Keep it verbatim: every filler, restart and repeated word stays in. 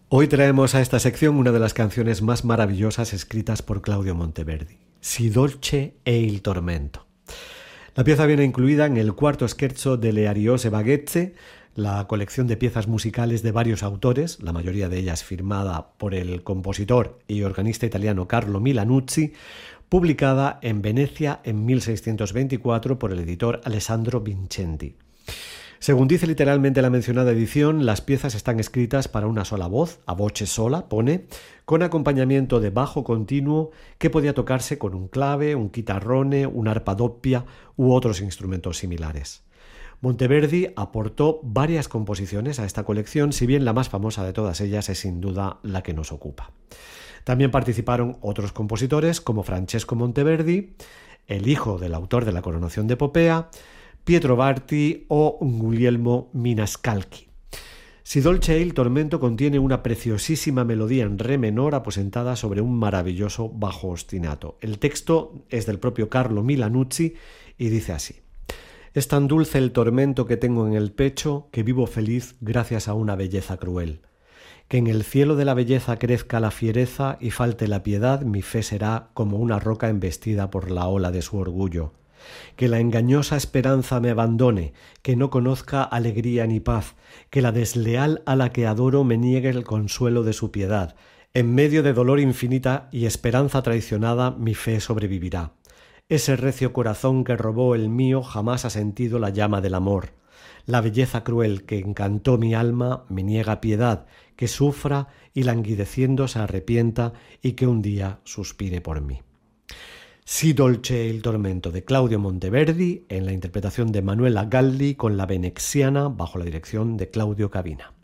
Hoy traemos a esta sección una de las canciones más maravillosas escritas por Claudio Monteverdi, Si dolce è il tormento. La pieza viene incluida en el cuarto scherzo delle Ariose Vaghezze, la colección de piezas musicales de varios autores, la mayoría de ellas firmada por el compositor y organista italiano Carlo Milanuzzi, publicada en Venecia en mil seiscientos veinticuatro por el editor Alessandro Vincenti. Según dice literalmente la mencionada edición, las piezas están escritas para una sola voz, a voce sola, pone, con acompañamiento de bajo continuo que podía tocarse con un clave, un chitarrone, una arpa doppia u otros instrumentos similares. Monteverdi aportó varias composiciones a esta colección, si bien la más famosa de todas ellas es sin duda la que nos ocupa. También participaron otros compositores como Francesco Monteverdi, el hijo del autor de la Coronación de Popea, Pietro Barti o Guglielmo Minascalchi. Si dolce è il tormento contiene una preciosísima melodía en re menor aposentada sobre un maravilloso bajo ostinato. El texto es del propio Carlo Milanuzzi y dice así: es tan dulce el tormento que tengo en el pecho que vivo feliz gracias a una belleza cruel. Que en el cielo de la belleza crezca la fiereza y falte la piedad, mi fe será como una roca embestida por la ola de su orgullo. Que la engañosa esperanza me abandone, que no conozca alegría ni paz, que la desleal a la que adoro me niegue el consuelo de su piedad. En medio de dolor infinita y esperanza traicionada, mi fe sobrevivirá. Ese recio corazón que robó el mío jamás ha sentido la llama del amor. La belleza cruel que encantó mi alma me niega piedad, que sufra y languideciendo se arrepienta y que un día suspire por mí. Si dolce è il tormento de Claudio Monteverdi en la interpretación de Manuela Galli con la Venexiana bajo la dirección de Claudio Cavina.